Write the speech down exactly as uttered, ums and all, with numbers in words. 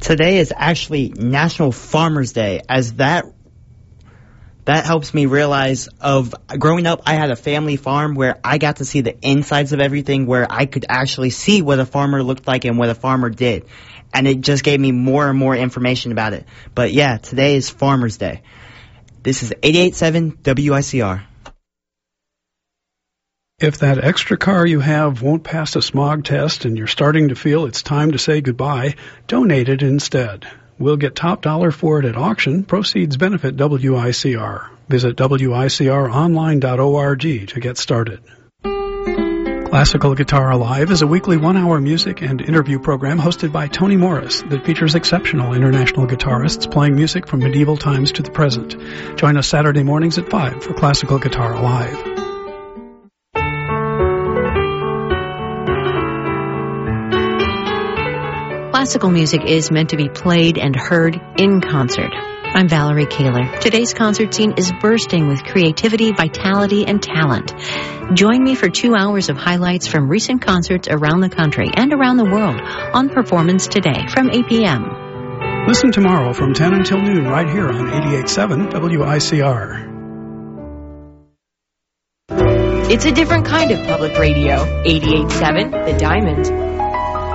Today is actually National Farmers Day, as that that helps me realize of growing up, I had a family farm where I got to see the insides of everything, where I could actually see what a farmer looked like and what a farmer did. And it just gave me more and more information about it. But yeah, today is Farmers Day. This is eighty-eight point seven W I C R. If that extra car you have won't pass a smog test and you're starting to feel it's time to say goodbye, donate it instead. We'll get top dollar for it at auction. Proceeds benefit W I C R. Visit W I C R online dot org to get started. Classical Guitar Alive is a weekly one-hour music and interview program hosted by Tony Morris that features exceptional international guitarists playing music from medieval times to the present. Join us Saturday mornings at five for Classical Guitar Alive. Classical music is meant to be played and heard in concert. I'm Valerie Kaler. Today's concert scene is bursting with creativity, vitality, and talent. Join me for two hours of highlights from recent concerts around the country and around the world on Performance Today from eight p.m. Listen tomorrow from ten until noon right here on eighty-eight point seven W I C R. It's a different kind of public radio. eighty-eight point seven The Diamond.